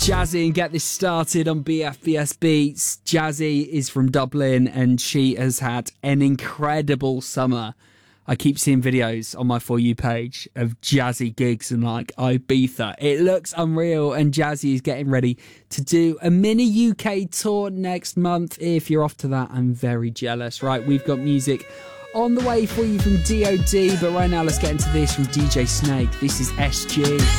Jazzy and get this started on BFBS Beats. Jazzy is from Dublin and she has had an incredible summer. I keep seeing videos on my For You page of Jazzy gigs in like Ibiza. It looks unreal, and Jazzy is getting ready to do a mini UK tour next month. If you're off to that, I'm very jealous. Right, we've got music on the way for you from DOD, but right now let's get into this from DJ Snake. This is SG.